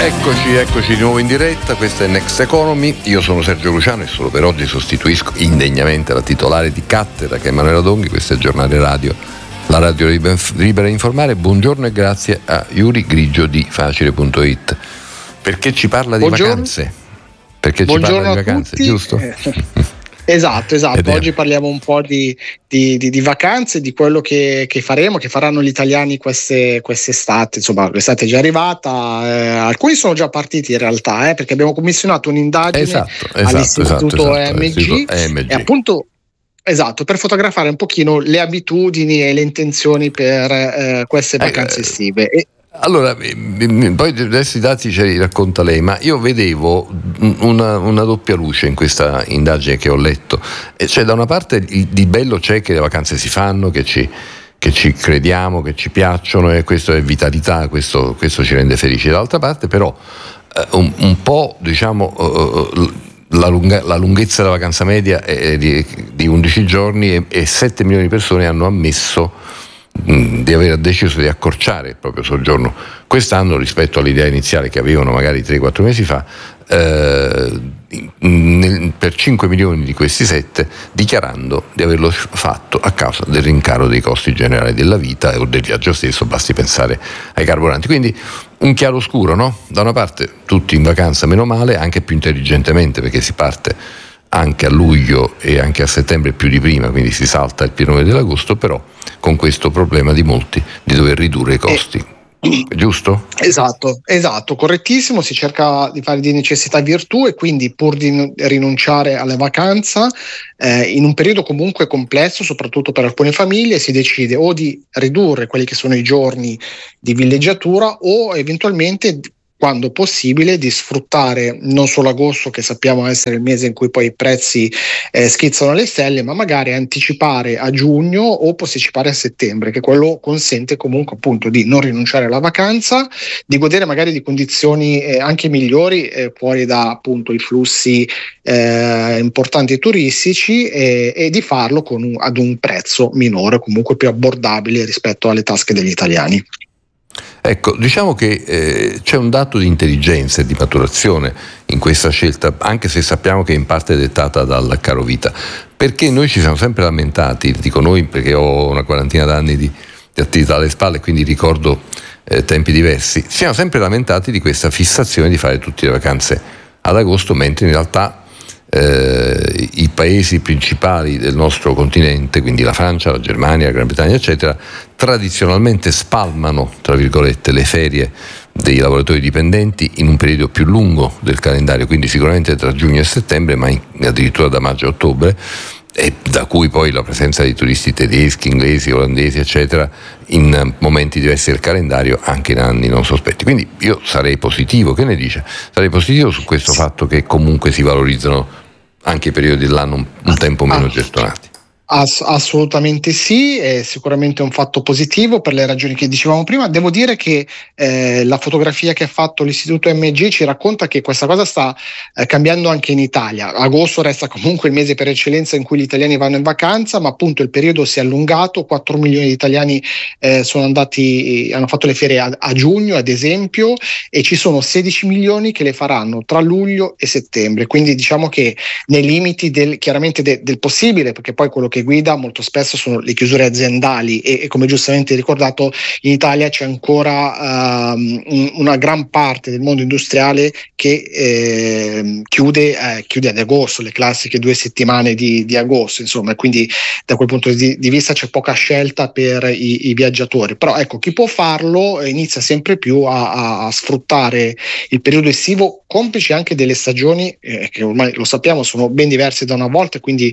Eccoci di nuovo in diretta, questa è Next Economy, io sono Sergio Luciano e solo per oggi sostituisco indegnamente la titolare di cattedra che è Emanuela Donghi. Questa è Giornale Radio, la radio libera di informare. Buongiorno e grazie a Yuri Grigio di Facile.it, perché ci parla di vacanze, perché ci parla di vacanze, giusto? Esatto. Oggi parliamo un po' di vacanze, di quello che faremo, che faranno gli italiani quest'estate. Insomma, l'estate è già arrivata, alcuni sono già partiti in realtà, perché abbiamo commissionato un'indagine all'Istituto EMG, e appunto per fotografare un pochino le abitudini e le intenzioni per queste vacanze estive. Allora, poi adesso i dati ce li racconta lei, ma io vedevo una doppia luce in questa indagine che ho letto. Cioè, da una parte di bello c'è che le vacanze si fanno, che ci crediamo, che ci piacciono, e questo è vitalità, questo ci rende felici. Dall'altra parte però un po', diciamo, la lunghezza della vacanza media è di 11 giorni e 7 milioni di persone hanno ammesso di aver deciso di accorciare il proprio soggiorno quest'anno rispetto all'idea iniziale che avevano magari 3-4 mesi fa, per 5 milioni di questi 7 dichiarando di averlo fatto a causa del rincaro dei costi generali della vita o del viaggio stesso, basti pensare ai carburanti. Quindi un chiaroscuro, no? Da una parte tutti in vacanza, meno male, anche più intelligentemente, perché si parte anche a luglio e anche a settembre più di prima, quindi si salta il pieno dell'agosto, però con questo problema di molti di dover ridurre i costi. Giusto? Esatto, correttissimo. Si cerca di fare di necessità virtù, e quindi pur di rinunciare alla vacanza in un periodo comunque complesso, soprattutto per alcune famiglie, si decide o di ridurre quelli che sono i giorni di villeggiatura o eventualmente, quando possibile, di sfruttare non solo agosto, che sappiamo essere il mese in cui poi i prezzi schizzano alle stelle, ma magari anticipare a giugno o posticipare a settembre, che quello consente comunque appunto di non rinunciare alla vacanza, di godere magari di condizioni anche migliori fuori da appunto i flussi importanti turistici, e di farlo ad un prezzo minore, comunque più abbordabile rispetto alle tasche degli italiani. Ecco, diciamo che c'è un dato di intelligenza e di maturazione in questa scelta, anche se sappiamo che in parte è dettata dal caro vita, perché noi ci siamo sempre lamentati, dico noi perché ho una quarantina d'anni di attività alle spalle, quindi ricordo tempi diversi, ci siamo sempre lamentati di questa fissazione di fare tutte le vacanze ad agosto, mentre in realtà i paesi principali del nostro continente, quindi la Francia, la Germania, la Gran Bretagna eccetera, tradizionalmente spalmano, tra virgolette, le ferie dei lavoratori dipendenti in un periodo più lungo del calendario, quindi sicuramente tra giugno e settembre, ma addirittura da maggio a ottobre, e da cui poi la presenza di turisti tedeschi, inglesi, olandesi eccetera in momenti diversi del calendario, anche in anni non sospetti. Quindi io sarei positivo, che ne dice? Sarei positivo su questo fatto che comunque si valorizzano anche i periodi dell'anno un tempo meno gettonati. Assolutamente sì, è sicuramente un fatto positivo per le ragioni che dicevamo prima. Devo dire che la fotografia che ha fatto l'Istituto EMG ci racconta che questa cosa sta cambiando anche in Italia. Agosto resta comunque il mese per eccellenza in cui gli italiani vanno in vacanza, ma appunto il periodo si è allungato. 4 milioni di italiani hanno fatto le ferie a giugno ad esempio, e ci sono 16 milioni che le faranno tra luglio e settembre, quindi diciamo che nei limiti chiaramente del possibile, perché poi quello che guida molto spesso sono le chiusure aziendali, e come giustamente ricordato in Italia c'è ancora una gran parte del mondo industriale che chiude ad agosto, le classiche 2 settimane di agosto, insomma, e quindi da quel punto di vista c'è poca scelta per i viaggiatori. Però ecco, chi può farlo inizia sempre più a sfruttare il periodo estivo, complici anche delle stagioni che ormai lo sappiamo sono ben diverse da una volta, quindi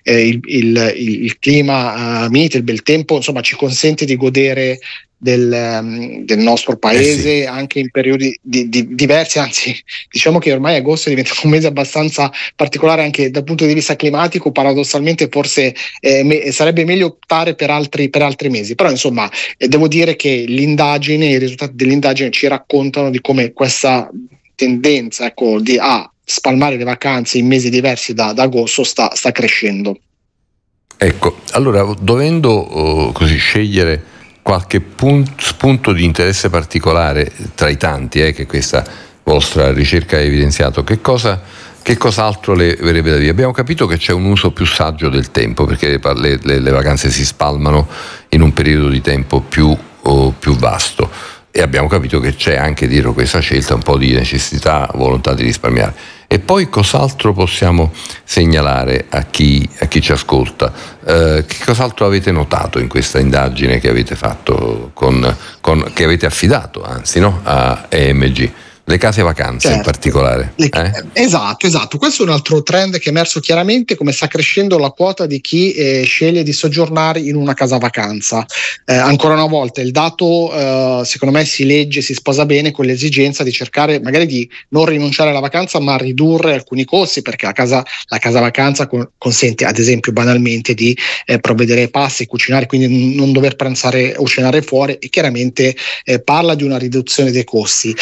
il clima mite, il bel tempo, insomma, ci consente di godere del nostro paese sì, anche in periodi diversi, anzi diciamo che ormai agosto diventa un mese abbastanza particolare anche dal punto di vista climatico. Paradossalmente forse sarebbe meglio optare per altri mesi, però insomma devo dire che i risultati dell'indagine ci raccontano di come questa tendenza, ecco, di spalmare le vacanze in mesi diversi da agosto sta crescendo. Ecco, allora dovendo così scegliere qualche spunto di interesse particolare tra i tanti che questa vostra ricerca ha evidenziato, che cos'altro le verrebbe da dire? Abbiamo capito che c'è un uso più saggio del tempo, perché le vacanze si spalmano in un periodo di tempo più vasto, e abbiamo capito che c'è anche dietro questa scelta un po' di necessità, volontà di risparmiare. E poi cos'altro possiamo segnalare a chi ci ascolta? Che cos'altro avete notato in questa indagine che avete fatto che avete affidato, anzi, no, a EMG? Le case vacanze, certo, in particolare. Esatto. Questo è un altro trend che è emerso chiaramente, come sta crescendo la quota di chi sceglie di soggiornare in una casa vacanza. Ancora una volta il dato secondo me si legge, si sposa bene con l'esigenza di cercare magari di non rinunciare alla vacanza, ma ridurre alcuni costi, perché la casa vacanza consente, ad esempio, banalmente di provvedere ai pasti, cucinare, quindi non dover pranzare o cenare fuori, e chiaramente parla di una riduzione dei costi.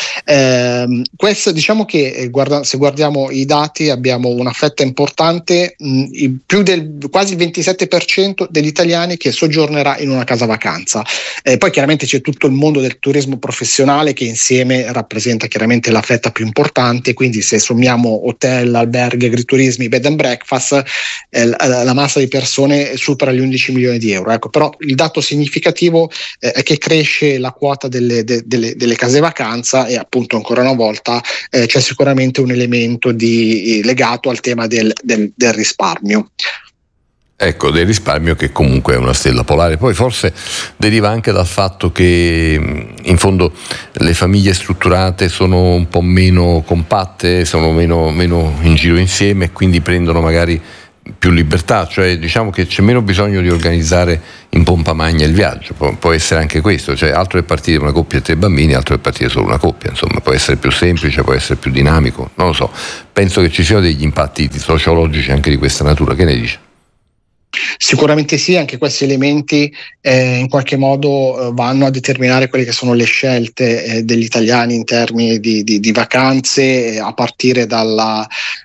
Questo, diciamo che se guardiamo i dati, abbiamo una fetta importante, più del quasi il 27% degli italiani che soggiornerà in una casa vacanza. Poi chiaramente c'è tutto il mondo del turismo professionale, che insieme rappresenta chiaramente la fetta più importante, quindi se sommiamo hotel, alberghi, agriturismi, bed and breakfast, la massa di persone supera gli 11 milioni di euro. Ecco, però il dato significativo è che cresce la quota delle case vacanza, e appunto ancora una volta c'è sicuramente un elemento legato al tema del risparmio. Ecco, del risparmio, che comunque è una stella polare. Poi forse deriva anche dal fatto che in fondo le famiglie strutturate sono un po' meno compatte, sono meno in giro insieme, e quindi prendono magari più libertà, cioè diciamo che c'è meno bisogno di organizzare in pompa magna il viaggio. Può essere anche questo, cioè altro è partire una coppia e 3 bambini, altro è partire solo una coppia, insomma può essere più semplice, può essere più dinamico, non lo so. Penso che ci siano degli impatti sociologici anche di questa natura. Che ne dici? Sicuramente sì, anche questi elementi in qualche modo vanno a determinare quelle che sono le scelte degli italiani in termini di vacanze, a partire dalla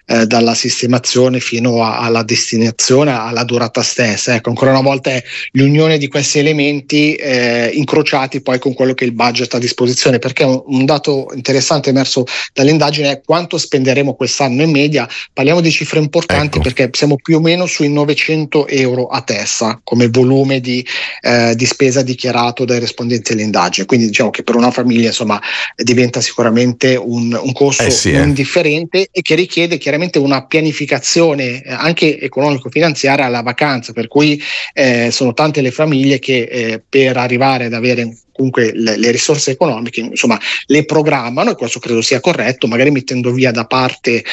sistemazione fino alla destinazione, alla durata stessa. Ecco, ancora una volta è l'unione di questi elementi incrociati poi con quello che è il budget a disposizione, perché un dato interessante emerso dall'indagine è quanto spenderemo quest'anno in media. Parliamo di cifre importanti, ecco, perché siamo più o meno sui 900 euro a testa come volume di spesa dichiarato dai rispondenti all'indagine. Quindi diciamo che per una famiglia, insomma, diventa sicuramente un costo indifferente, e che richiede chiaramente una pianificazione anche economico-finanziaria alla vacanza, per cui sono tante le famiglie che per arrivare ad avere comunque le risorse economiche, insomma, le programmano, e questo credo sia corretto, magari mettendo via da parte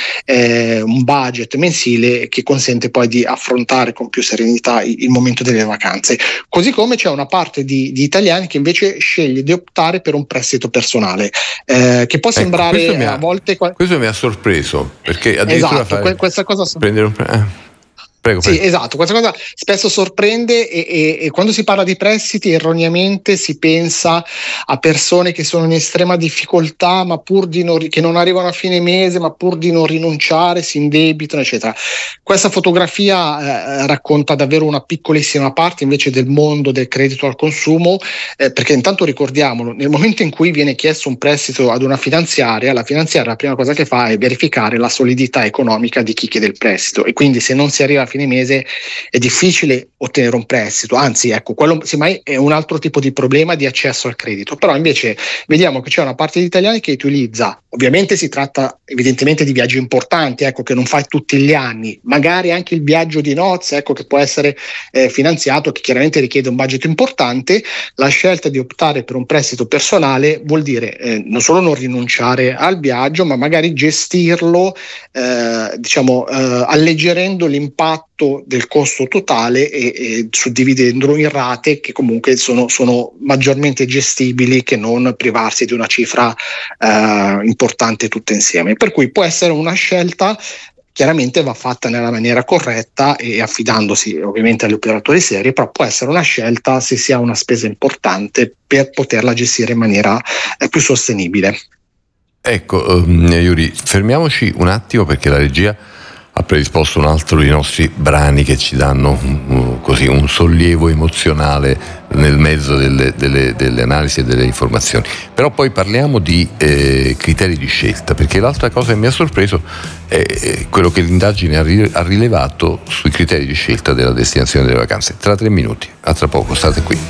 un budget mensile che consente poi di affrontare con più serenità il momento delle vacanze. Così come c'è una parte di italiani che invece sceglie di optare per un prestito personale, che può sembrare a volte... Questo mi ha sorpreso, perché addirittura questa cosa prendere un... Prego. Sì, esatto, questa cosa spesso sorprende, e quando si parla di prestiti erroneamente si pensa a persone che sono in estrema difficoltà, ma che non arrivano a fine mese, ma pur di non rinunciare si indebitano, eccetera. Questa fotografia racconta davvero una piccolissima parte invece del mondo del credito al consumo, perché intanto ricordiamolo, nel momento in cui viene chiesto un prestito ad una finanziaria, la finanziaria la prima cosa che fa è verificare la solidità economica di chi chiede il prestito, e quindi se non si arriva a fine mese è difficile ottenere un prestito, anzi, ecco, quello semmai è un altro tipo di problema di accesso al credito. Però invece vediamo che c'è una parte di italiani che utilizza, ovviamente si tratta evidentemente di viaggi importanti, ecco, che non fai tutti gli anni, magari anche il viaggio di nozze, ecco, che può essere finanziato, che chiaramente richiede un budget importante. La scelta di optare per un prestito personale vuol dire non solo non rinunciare al viaggio, ma magari gestirlo alleggerendo l'impatto del costo totale e suddividendolo in rate che comunque sono maggiormente gestibili che non privarsi di una cifra importante tutte insieme. Per cui può essere una scelta, chiaramente va fatta nella maniera corretta e affidandosi ovviamente agli operatori seri, però può essere una scelta se si ha una spesa importante per poterla gestire in maniera più sostenibile. Ecco, Yuri, fermiamoci un attimo perché la regia ha predisposto un altro dei nostri brani che ci danno così un sollievo emozionale nel mezzo delle analisi e delle informazioni. Però poi parliamo di criteri di scelta, perché l'altra cosa che mi ha sorpreso è quello che l'indagine ha rilevato sui criteri di scelta della destinazione delle vacanze. Tra 3 minuti, a tra poco, state qui.